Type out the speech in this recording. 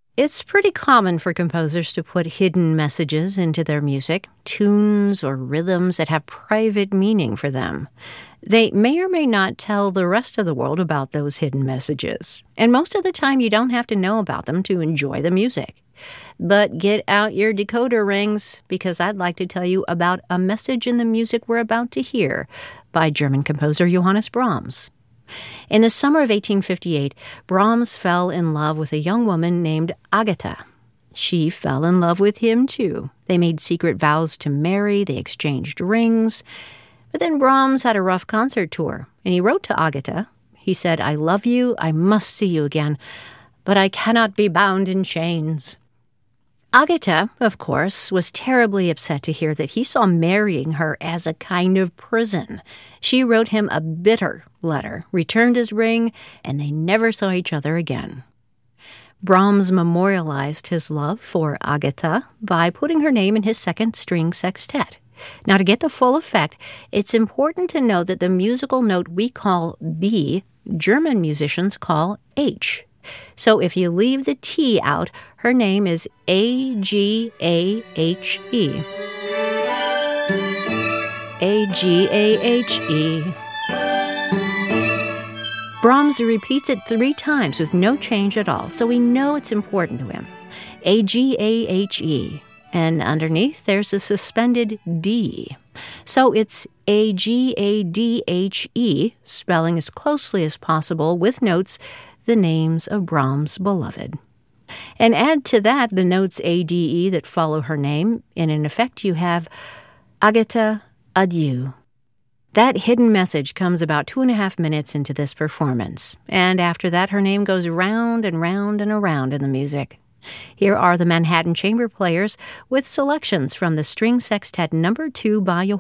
It's pretty common for composers to put hidden messages into their music, tunes or rhythms that have private meaning for them. They may or may not tell the rest of the world about those hidden messages. And most of the time, you don't have to know about them to enjoy the music. But get out your decoder rings, because I'd like to tell you about a message in the music we're about to hear by German composer Johannes Brahms. In the summer of 1858, Brahms fell in love with a young woman named Agatha. She fell in love with him, too. They made secret vows to marry, they exchanged rings. But then Brahms had a rough concert tour, and he wrote to Agatha. He said, "I love you, I must see you again, but I cannot be bound in chains." Agatha, of course, was terribly upset to hear that he saw marrying her as a kind of prison. She wrote him a bitter letter, returned his ring, and they never saw each other again. Brahms memorialized his love for Agatha by putting her name in his second string sextet. Now, to get the full effect, it's important to know that the musical note we call B, German musicians call H. So if you leave the T out, her name is Agahe. Agahe. Brahms repeats it 3 times with no change at all, so we know it's important to him. Agahe. And underneath, there's a suspended D. So it's Agadhe, spelling as closely as possible with notes the names of Brahms' beloved. And add to that the notes ADE that follow her name, and in effect you have Agatha, adieu. That hidden message comes about 2.5 minutes into this performance, and after that her name goes round and round and around in the music. Here are the Manhattan Chamber Players with selections from the String Sextet No. 2 by Johannes